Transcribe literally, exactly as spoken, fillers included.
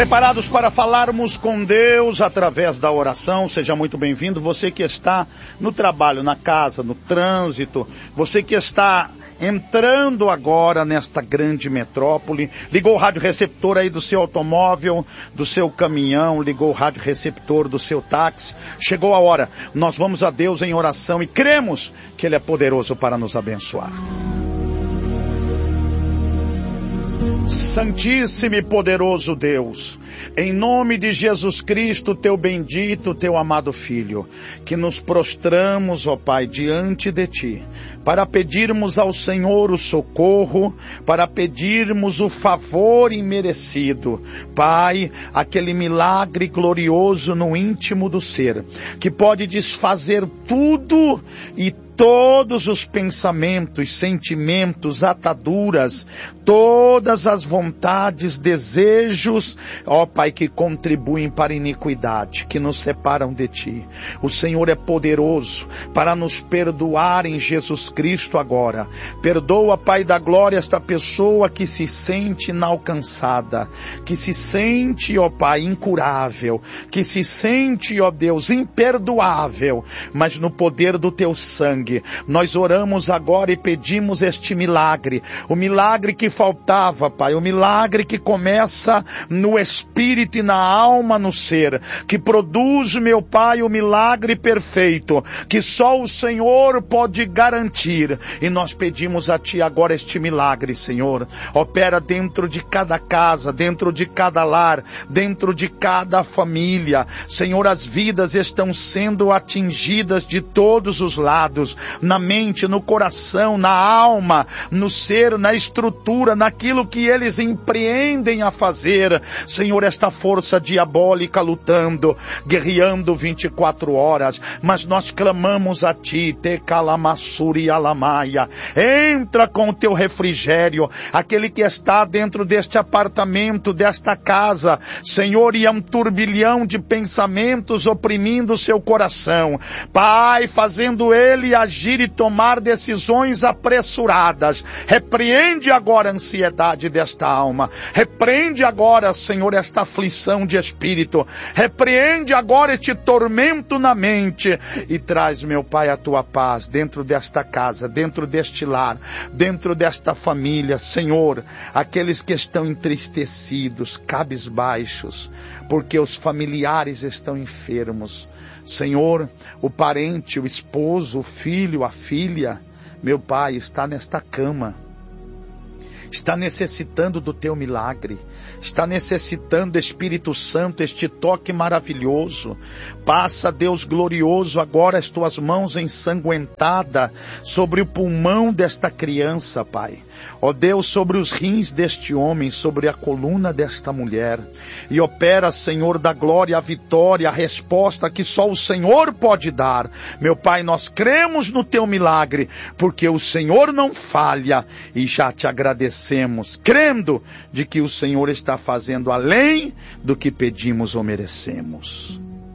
Preparados para falarmos com Deus através da oração? Seja muito bem-vindo. Você que está no trabalho, na casa, no trânsito, você que está entrando agora nesta grande metrópole, ligou o rádio receptor aí do seu automóvel, do seu caminhão, ligou o rádio receptor do seu táxi. Chegou a hora. Nós vamos a Deus em oração e cremos que Ele é poderoso para nos abençoar. Santíssimo e poderoso Deus, em nome de Jesus Cristo, teu bendito, teu amado Filho, que nos prostramos, ó Pai, diante de Ti, para pedirmos ao Senhor o socorro, para pedirmos o favor imerecido. Pai, aquele milagre glorioso no íntimo do ser, que pode desfazer tudo e todos os pensamentos, sentimentos, ataduras, todas as vontades, desejos, ó Pai, que contribuem para a iniquidade, que nos separam de Ti. O Senhor é poderoso para nos perdoar em Jesus Cristo agora. Perdoa, Pai da glória, esta pessoa que se sente inalcançada, que se sente, ó Pai, incurável, que se sente, ó Deus, imperdoável, mas no poder do Teu sangue, nós oramos agora e pedimos este milagre, o milagre que faltava, Pai, o milagre que começa no espírito e na alma, no ser, que produz, meu Pai, o milagre perfeito, que só o Senhor pode garantir, e nós pedimos a Ti agora este milagre, Senhor. Opera dentro de cada casa, dentro de cada lar, dentro de cada família, Senhor. As vidas estão sendo atingidas de todos os lados, na mente, no coração, na alma, no ser, na estrutura, naquilo que eles empreendem a fazer. Senhor, esta força diabólica lutando, guerreando vinte e quatro horas, mas nós clamamos a Ti, Te calamassuri alamaia, entra com o Teu refrigério, aquele que está dentro deste apartamento, desta casa, Senhor, e é um turbilhão de pensamentos oprimindo o seu coração, Pai, fazendo ele agir e tomar decisões apressuradas. Repreende agora a ansiedade desta alma, repreende agora, Senhor, esta aflição de espírito, repreende agora este tormento na mente e traz, meu Pai, a Tua paz dentro desta casa, dentro deste lar, dentro desta família, Senhor. Aqueles que estão entristecidos, cabisbaixos, porque os familiares estão enfermos, Senhor, o parente, o esposo, o filho, a filha, meu Pai, está nesta cama, está necessitando do Teu milagre, está necessitando, Espírito Santo, este toque maravilhoso. Passa, Deus glorioso, agora as Tuas mãos ensanguentadas sobre o pulmão desta criança, Pai. Ó Deus, sobre os rins deste homem, sobre a coluna desta mulher. E opera, Senhor da glória, a vitória, a resposta que só o Senhor pode dar. Meu Pai, nós cremos no Teu milagre, porque o Senhor não falha, e já Te agradecemos, crendo de que o Senhor está fazendo além do que pedimos ou merecemos.